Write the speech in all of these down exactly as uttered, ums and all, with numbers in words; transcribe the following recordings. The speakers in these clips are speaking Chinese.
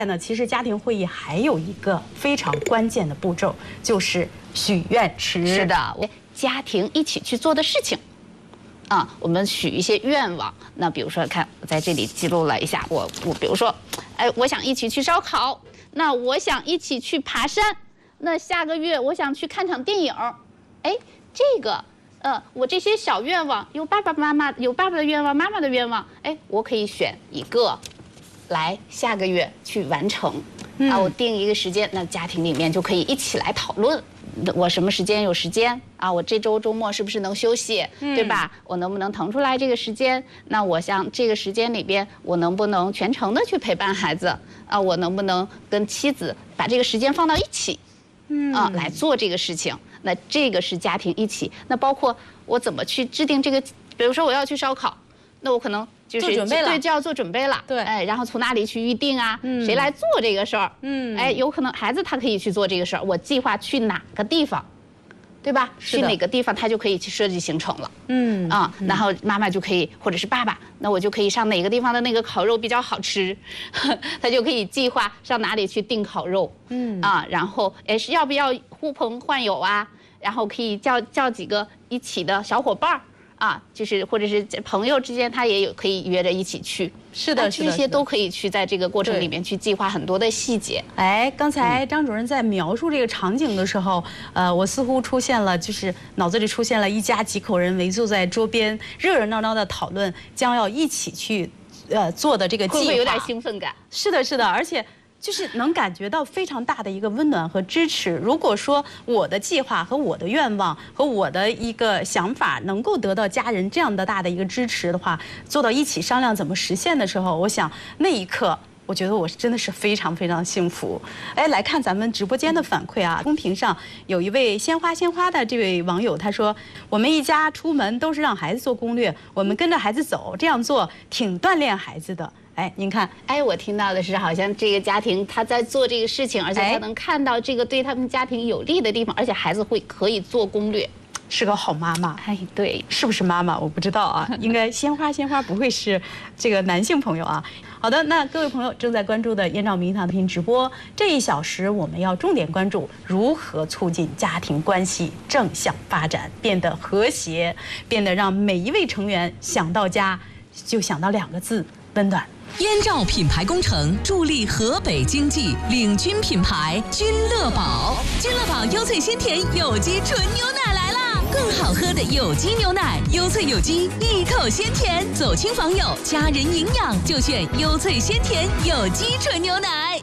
呢，其实家庭会议还有一个非常关键的步骤，就是许愿池。 是的，家庭一起去做的事情，啊，我们许一些愿望。那比如说，看我在这里记录了一下，我我比如说，哎，我想一起去烧烤，那我想一起去爬山，那下个月我想去看场电影，哎，这个。呃，我这些小愿望有爸爸妈妈有爸爸的愿望，妈妈的愿望，哎，我可以选一个，来下个月去完成。嗯、啊，我定一个时间，那家庭里面就可以一起来讨论，我什么时间有时间啊？我这周周末是不是能休息，嗯、对吧？我能不能腾出来这个时间？那我想这个时间里边，我能不能全程的去陪伴孩子啊？我能不能跟妻子把这个时间放到一起？嗯啊，来做这个事情，那这个是家庭一起。那包括我怎么去制定这个，比如说我要去烧烤，那我可能就是做准备了， 对，就要做准备了。对，哎，然后从哪里去预定啊？嗯，谁来做这个事儿？嗯，哎，有可能孩子他可以去做这个事儿，我计划去哪个地方，对吧？去哪个地方他就可以去设计行程了。嗯啊，然后妈妈就可以，或者是爸爸，那我就可以上哪个地方的那个烤肉比较好吃，他就可以计划上哪里去订烤肉。嗯啊，然后哎是要不要呼朋唤友啊？然后可以叫叫几个一起的小伙伴儿啊，就是或者是朋友之间，他也有可以约着一起去。 是的， 这些都可以去在这个过程里面去计划很多的细节。 哎，刚才张主任在描述这个场景的时候，呃，我似乎出现了，就是脑子里出现了一家几口人围坐在桌边，热热闹闹的讨论将要一起去，呃，做的这个计划。 会不会有点兴奋感？ 是的，是的，而且。就是能感觉到非常大的一个温暖和支持。如果说我的计划和我的愿望和我的一个想法能够得到家人这样的大的一个支持的话，做到一起商量怎么实现的时候，我想那一刻，我觉得我真的是非常非常幸福。哎，来看咱们直播间的反馈啊，公屏上有一位鲜花鲜花的这位网友，他说：“我们一家出门都是让孩子做攻略，我们跟着孩子走，这样做挺锻炼孩子的。”哎，您看， 哎，我听到的是，好像这个家庭他在做这个事情，而且他能看到这个对他们家庭有利的地方，而且孩子会可以做攻略， 是个好妈妈。 哎，对， 是不是妈妈？我不知道啊，应该鲜花鲜花不会是这个男性朋友啊。好的，那各位朋友正在关注的燕赵名堂的直播，这一小时我们要重点关注如何促进家庭关系正向发展，变得和谐，变得让每一位成员想到家就想到两个字：温暖。 燕赵品牌工程助力河北经济，领军品牌君乐宝。君乐宝优萃鲜甜有机纯牛奶来啦！更好喝的有机牛奶，优萃有机，一口鲜甜，走亲访友，家人营养就选优萃鲜甜有机纯牛奶。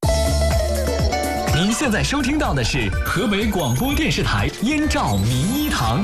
您现在收听到的是河北广播电视台燕赵名医堂。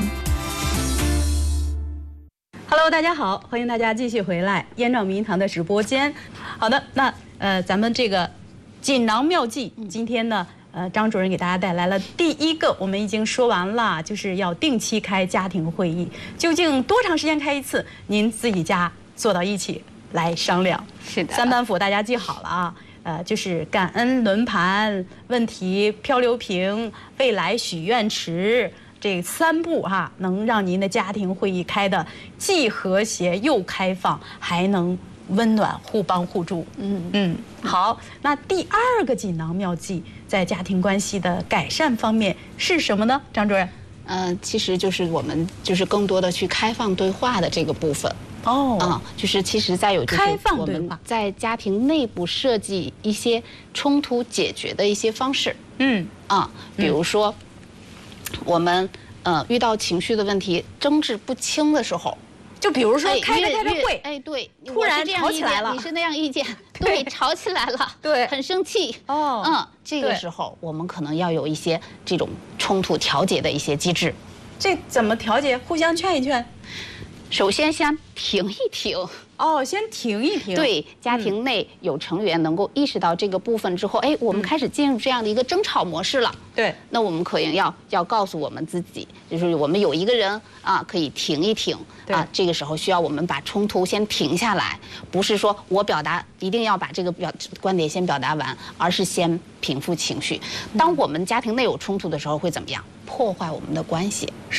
Hello， 大家好，欢迎大家继续回来燕赵名医堂的直播间。好的，那呃，咱们这个锦囊妙计，今天呢，呃，张主任给大家带来了第一个，我们已经说完了，就是要定期开家庭会议，究竟多长时间开一次？您自己家坐到一起来商量。 是的， 三板斧大家记好了啊。呃，就是感恩轮盘、问题漂流瓶、未来许愿池。这三步哈、啊，能让您的家庭会议开得既和谐又开放，还能温暖互帮互助。嗯嗯，好，那第二个锦囊妙计在家庭关系的改善方面是什么呢？张主任？ 嗯、呃，其实就是我们就是更多的去开放对话的这个部分。哦，啊、嗯，就是其实再有就是开放对话， 我们在家庭内部设计一些冲突解决的一些方式。嗯啊，比如说。嗯我们呃遇到情绪的问题争执不清的时候， 就比如说开着开着会， 哎对， 突然吵起来了， 你是那样意见，对，吵起来了， 对， 很生气。哦，嗯，这个时候我们可能要有一些这种冲突调节的一些机制。 这怎么调节？互相劝一劝。 首先先停一停。 哦，先停一停。 对，家庭内有成员能够意识到这个部分之后，哎，我们开始进入这样的一个争吵模式了。 对， 那我们可能要要告诉我们自己，就是我们有一个人啊，可以停一停啊。这个时候需要我们把冲突先停下来，不是说我表达一定要把这个表观点先表达完，而是先平复情绪。当我们家庭内有冲突的时候，会怎么样？破坏我们的关系。